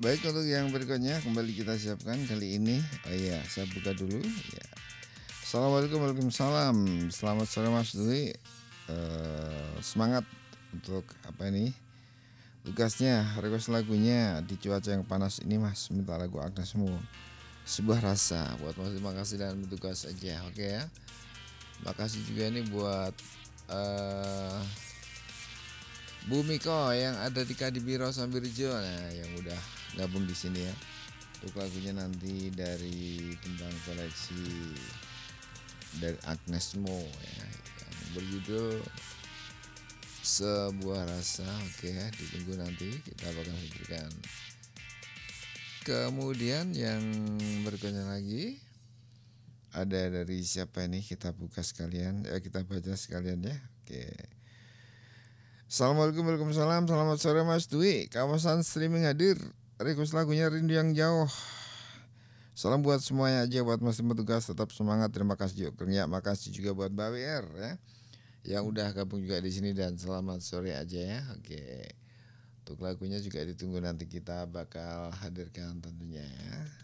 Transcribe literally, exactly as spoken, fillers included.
Baik, untuk yang berikutnya kembali kita siapkan kali ini. Oh iya, saya buka dulu ya. Assalamualaikum, waalaikumsalam. Selamat sore Mas Dwi. Eh, semangat untuk apa ini? Tugasnya, request lagunya di cuaca yang panas ini Mas. Minta lagu Agnes Mo. Sebuah rasa buat Mas. Terima kasih dan bertugas aja. Oke ya. Makasih juga nih buat eh Bu Miko yang ada di Kadipiro Sambirjo, nah yang udah gabung di sini ya. Untuk lagunya nanti dari tentang koleksi dari Agnes Mo ya, yang berjudul Sebuah Rasa. Oke ya, ditunggu nanti kita bakal berikan. Kemudian yang berikutnya lagi ada dari siapa ini, kita buka sekalian ya, kita baca sekalian ya. Oke. Assalamualaikum, waalaikumsalam. Selamat sore Mas Dwi. Kawasan streaming hadir. Request lagunya Rindu Yang Jauh. Salam buat semuanya aja, buat Mas petugas tetap semangat. Terima kasih juga. Ya, makasih juga buat Mbak W R ya, yang udah gabung juga di sini, dan selamat sore aja ya. Oke. Untuk lagunya juga ditunggu, nanti kita bakal hadirkan tentunya ya.